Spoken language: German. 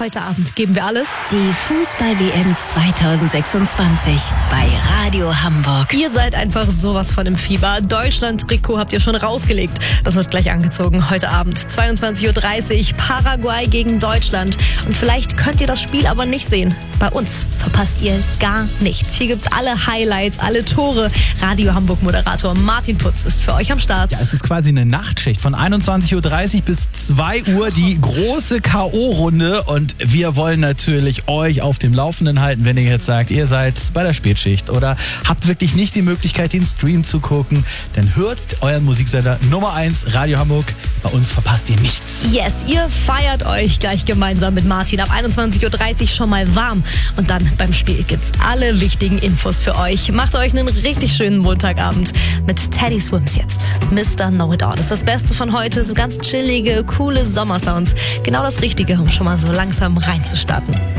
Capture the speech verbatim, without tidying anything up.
Heute Abend geben wir alles. Die Fußball-W M zwanzig sechsundzwanzig bei Radio Hamburg. Ihr seid einfach sowas von im Fieber. Deutschland-Trikot habt ihr schon rausgelegt. Das wird gleich angezogen heute Abend. zweiundzwanzig Uhr dreißig, Paraguay gegen Deutschland. Und vielleicht könnt ihr das Spiel aber nicht sehen. Bei uns verpasst ihr gar nichts. Hier gibt's alle Highlights, alle Tore. Radio Hamburg-Moderator Martin Putz ist für euch am Start. Ja, es ist quasi eine Nachtschicht. Von einundzwanzig Uhr dreißig bis zwei Uhr die große K O-Runde. Und wir wollen natürlich euch auf dem Laufenden halten, wenn ihr jetzt sagt, ihr seid bei der Spätschicht oder habt wirklich nicht die Möglichkeit, den Stream zu gucken. Dann hört euren Musiksender Nummer eins, Radio Hamburg. Bei uns verpasst ihr nichts. Yes, ihr feiert euch gleich gemeinsam mit Martin ab einundzwanzig Uhr dreißig schon mal warm. Und dann beim Spiel gibt's alle wichtigen Infos für euch. Macht euch einen richtig schönen Montagabend mit Teddy Swims jetzt. Mister Know-It-All. Das ist das Beste von heute. So ganz chillige, coole Sommersounds. Genau das Richtige, um schon mal so langsam reinzustarten.